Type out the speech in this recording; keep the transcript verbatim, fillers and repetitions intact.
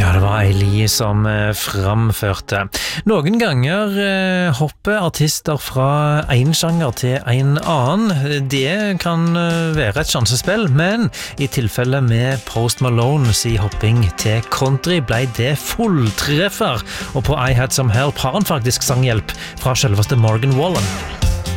Ja, det var Eili som eh, framførte. Noen ganger eh, hopper artister fra en sjanger til en annen. Det kan eh, være et sjansespill, men i tilfelle med Post Malone si hopping til country ble det fulltreffer. Og på I Had Some Help har han faktisk sanghjelp fra selveste Morgan Wallen.